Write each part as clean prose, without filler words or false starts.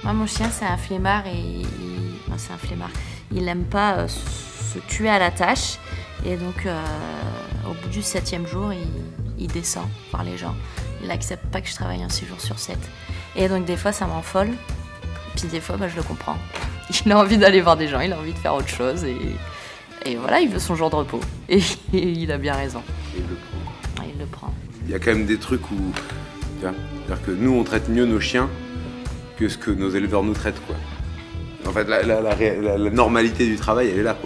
Moi, mon chien, c'est un flemmard non, c'est un flemmard. Il n'aime pas se tuer à la tâche. Et donc, au bout du 7e jour, il descend voir les gens. Il n'accepte pas que je travaille un 6 jours sur 7. Et donc, des fois, ça m'enfolle. Puis des fois, je le comprends. Il a envie d'aller voir des gens, il a envie de faire autre chose. Et voilà, il veut son jour de repos. Et il a bien raison. Et il le prend. Il le prend. Il y a quand même des trucs où... C'est-à-dire que nous, on traite mieux nos chiens que ce que nos éleveurs nous traitent, quoi. En fait, la normalité du travail, elle est là, quoi.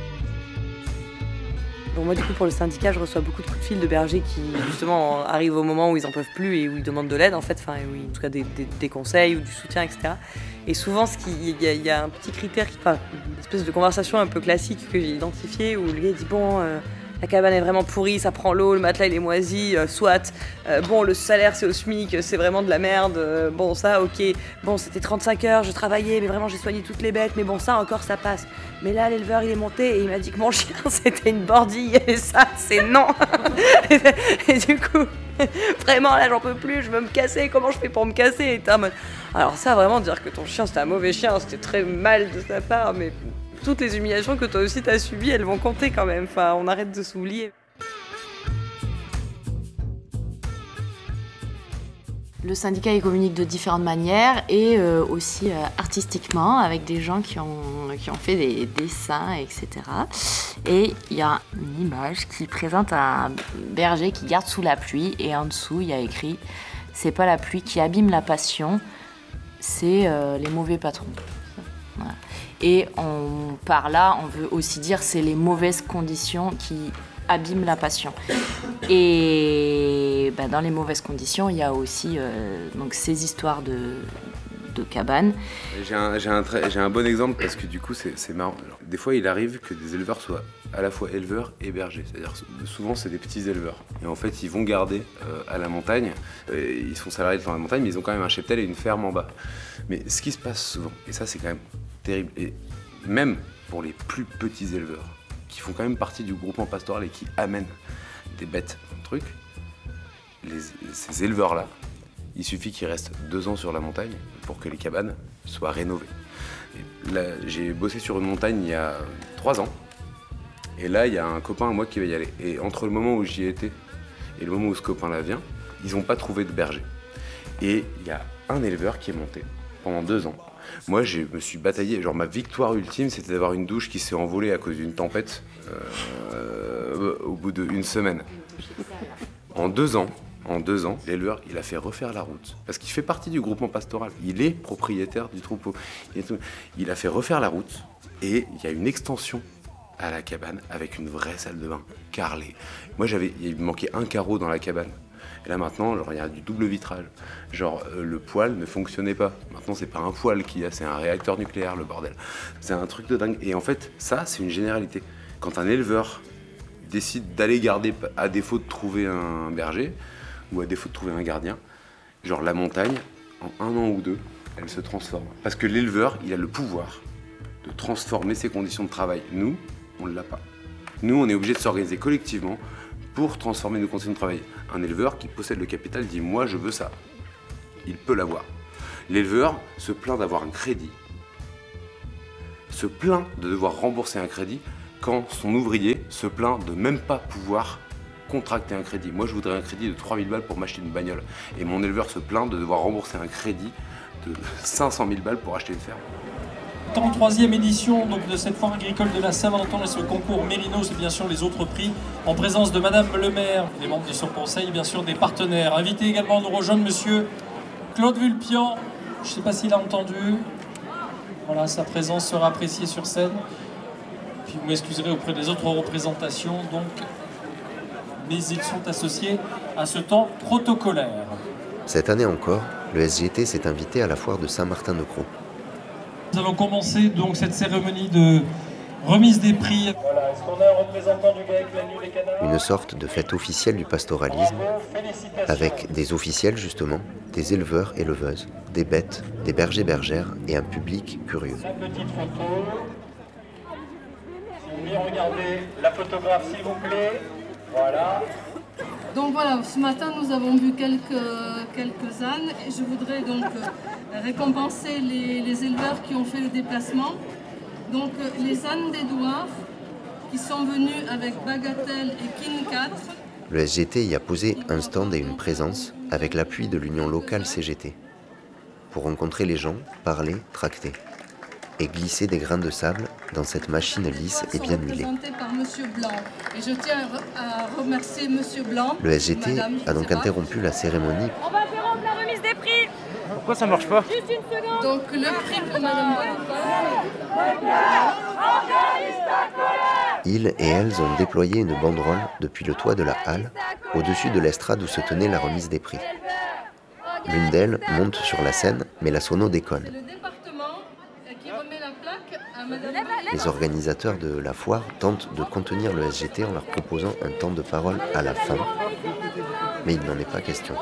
Bon, moi, du coup, pour le syndicat, je reçois beaucoup de coups de fil de bergers qui, justement, arrivent au moment où ils en peuvent plus et où ils demandent de l'aide, en fait, enfin, oui, en tout cas des conseils ou du soutien, etc. Et souvent, il y a un petit critère, une espèce de conversation un peu classique que j'ai identifiée où le gars dit bon, la cabane est vraiment pourrie, ça prend l'eau, le matelas il est moisi, soit. Bon, le salaire c'est au SMIC, c'est vraiment de la merde. Bon, ça, ok. Bon, c'était 35 heures, je travaillais, mais vraiment j'ai soigné toutes les bêtes, mais bon, ça encore ça passe. Mais là, l'éleveur il est monté et il m'a dit que mon chien c'était une bordille et ça, c'est non. Et du coup, vraiment là, j'en peux plus, je veux me casser, comment je fais pour me casser et t'as... Alors, ça, vraiment, dire que ton chien c'était un mauvais chien, c'était très mal de sa part, mais. Toutes les humiliations que toi aussi t'as subies, elles vont compter quand même. Enfin, on arrête de s'oublier. Le syndicat, il communique de différentes manières et aussi artistiquement avec des gens qui ont fait des dessins, etc. Et il y a une image qui présente un berger qui garde sous la pluie et en dessous, il y a écrit « C'est pas la pluie qui abîme la passion, c'est les mauvais patrons ». Voilà. Et par là, on veut aussi dire c'est les mauvaises conditions qui abîment la passion. Et dans les mauvaises conditions, il y a aussi donc ces histoires de cabanes. J'ai un bon exemple parce que du coup, c'est marrant. Alors, des fois, il arrive que des éleveurs soient à la fois éleveurs et bergers. C'est-à-dire souvent, c'est des petits éleveurs. Et en fait, ils vont garder à la montagne. Ils sont salariés dans la montagne, mais ils ont quand même un cheptel et une ferme en bas. Mais ce qui se passe souvent, et ça, c'est quand même terrible, et même pour les plus petits éleveurs qui font quand même partie du groupement pastoral et qui amènent des bêtes dans le truc, ces éleveurs-là, il suffit qu'ils restent 2 ans sur la montagne pour que les cabanes soient rénovées. Et là, j'ai bossé sur une montagne il y a 3 ans, et là, il y a un copain à moi qui va y aller. Et entre le moment où j'y étais et le moment où ce copain-là vient, ils n'ont pas trouvé de berger. Et il y a un éleveur qui est monté pendant 2 ans. Moi, je me suis bataillé. Genre, ma victoire ultime, c'était d'avoir une douche qui s'est envolée à cause d'une tempête au bout d'1 semaine. En 2 ans, l'éleveur, il a fait refaire la route. Parce qu'il fait partie du groupement pastoral. Il est propriétaire du troupeau. Il a fait refaire la route et il y a une extension à la cabane avec une vraie salle de bain carrelée. Moi, il me manquait un carreau dans la cabane. Et là maintenant, il y a du double vitrage. Le poêle ne fonctionnait pas. Maintenant, c'est pas un poêle qu'il y a, c'est un réacteur nucléaire, le bordel. C'est un truc de dingue. Et en fait, ça, c'est une généralité. Quand un éleveur décide d'aller garder, à défaut de trouver un berger, ou à défaut de trouver un gardien, la montagne, en 1 an ou 2, elle se transforme. Parce que l'éleveur, il a le pouvoir de transformer ses conditions de travail. Nous, on ne l'a pas. Nous, on est obligé de s'organiser collectivement pour transformer nos conditions de travail. Un éleveur qui possède le capital dit « moi, je veux ça ». Il peut l'avoir. L'éleveur se plaint d'avoir un crédit, se plaint de devoir rembourser un crédit quand son ouvrier se plaint de même pas pouvoir contracter un crédit. Moi, je voudrais un crédit de 3000 balles pour m'acheter une bagnole. Et mon éleveur se plaint de devoir rembourser un crédit de 500 000 balles pour acheter une ferme. 33e édition donc, de cette foire agricole de la Saint-Valentin et ce concours Mérinos et bien sûr les autres prix en présence de Madame le maire, des membres de son conseil et bien sûr des partenaires. Invité également à nous rejoindre Monsieur Claude Vulpian, je ne sais pas s'il a entendu, voilà, sa présence sera appréciée sur scène. Puis vous m'excuserez auprès des autres représentations, donc, mais ils sont associés à ce temps protocolaire. Cette année encore, le SGT s'est invité à la foire de Saint-Martin-de-Croix. Nous allons commencer donc cette cérémonie de remise des prix. Voilà, est-ce qu'on a un représentant du GAEC, la Nuit des Canards ? Une sorte de fête officielle du pastoralisme, avec des officiels justement, des éleveurs, éleveuses, des bêtes, des bergers, bergères et un public curieux. 5 petites photos. Si vous voulez regarder la photographe, s'il vous plaît. Voilà. Donc voilà, ce matin nous avons vu quelques ânes et je voudrais donc récompenser les éleveurs qui ont fait le déplacement. Donc les ânes d'Édouard qui sont venus avec Bagatelle et King 4. Le SGT y a posé un stand et une présence avec l'appui de l'union locale CGT pour rencontrer les gens, parler, tracter et glisser des grains de sable dans cette machine lisse et bien huilée. Par Monsieur Blanc. Et je tiens à remercier Monsieur Blanc. Le SGT a donc interrompu la cérémonie. On va interrompre la remise des prix. Pourquoi ça marche pas? Juste une seconde. Donc le prix pour Madame Ils et elles ont déployé une banderole depuis le toit de la halle, au-dessus de l'estrade où se tenait la remise des prix. L'une d'elles monte sur la scène, mais la sono déconne. Les organisateurs de la foire tentent de contenir le SGT en leur proposant un temps de parole à la fin, mais il n'en est pas question.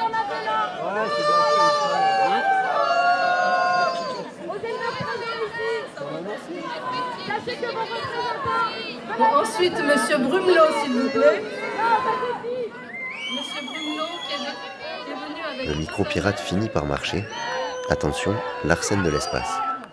Bon, ensuite, Monsieur Brumelot, s'il vous plaît. Monsieur Brumelot qui est venu avec... Le micro-pirate finit par marcher. Attention, l'arsène de l'espace.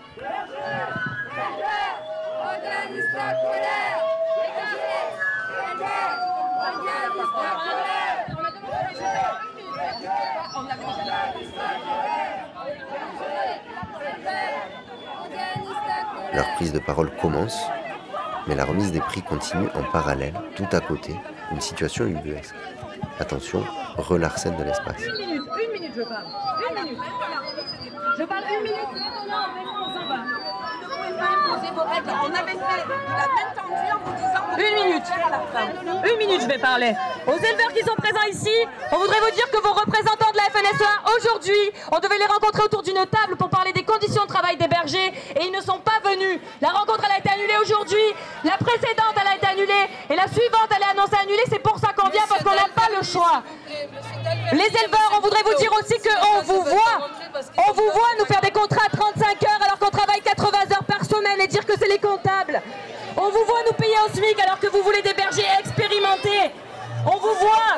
Leur prise de parole commence, mais la remise des prix continue en parallèle, tout à côté, une situation ubuesque. Attention, re-l'arsène de l'espace. Une minute, je parle. Une minute. Je parle une minute. Non, mais non, on s'en va. On avait fait la même tendue en vous disant... Une minute. Une minute, je vais parler. Aux éleveurs qui sont présents ici, on voudrait vous dire que vos représentants de la FNSEA, aujourd'hui, on devait les rencontrer autour d'une table pour parler des conditions de travail des bergers et ils ne sont pas venus. La rencontre, elle a été annulée aujourd'hui, la précédente, elle a été annulée et la suivante, elle est annoncée annulée. C'est pour ça qu'on vient, parce qu'on n'a pas le choix. Les éleveurs, on voudrait vous dire aussi qu'on vous voit nous faire des contrats à 35 heures alors qu'on travaille 80 heures par semaine et dire que c'est les comptables. On vous voit nous payer au SMIC alors que vous voulez des bergers expérimentés. On vous voit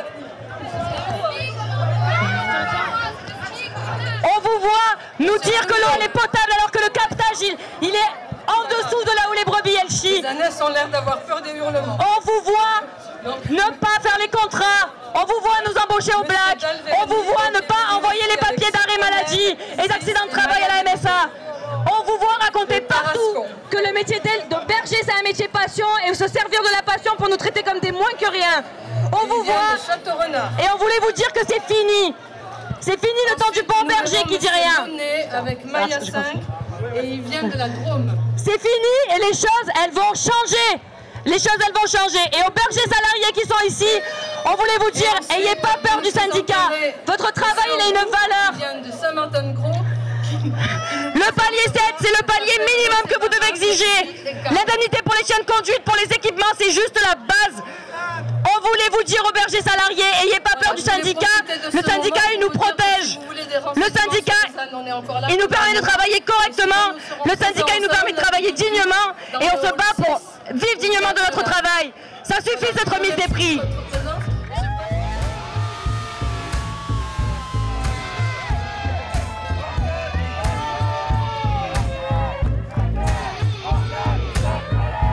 nous dire que l'eau elle est potable alors que le captage il est en dessous de là où les brebis elles chient. Les ânes ont l'air d'avoir peur des hurlements. On vous voit ne pas faire les contrats. On vous voit nous embaucher au black. On vous voit ne pas envoyer les papiers d'arrêt maladie et d'accident de travail à la MSA. On vous voit raconter partout que le métier de berger c'est un métier passion et se servir de la passion pour nous traiter comme des moins que rien. On vous voit et on voulait vous dire que c'est fini. C'est fini le temps du bon berger qui dit rien. Avec Maya 5 et il vient de la Drôme. C'est fini et les choses elles vont changer. Les choses elles vont changer. Et aux bergers salariés qui sont ici, on voulait vous dire, ayez pas peur du syndicat. Votre travail il a une valeur. Il vient de Saint-Martin-de-Gros. Le palier 7, c'est le palier minimum que vous devez exiger. L'indemnité pour les chiens de conduite, pour les équipements, c'est juste la base. On voulait vous dire aux bergers salariés, ayez pas peur du syndicat. Le syndicat, il nous protège. Le syndicat, il nous permet de travailler correctement. Le syndicat, il nous permet de travailler dignement. Et on se bat pour vivre dignement de notre travail. Ça suffit cette remise des prix.